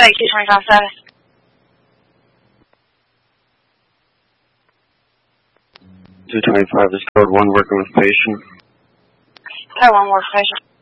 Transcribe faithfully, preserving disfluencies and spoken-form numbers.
Medic two twenty-five status. two twenty-five is code one, working with patient. Code one, work patient.